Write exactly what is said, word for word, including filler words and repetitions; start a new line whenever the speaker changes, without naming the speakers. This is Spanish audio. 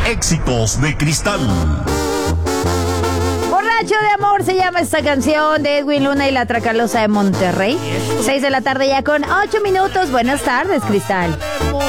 éxitos de Cristal.
Borracho de amor se llama esta canción de Edwin Luna y la Tracalosa de Monterrey. Seis de la tarde ya con ocho minutos. Buenas tardes, Cristal.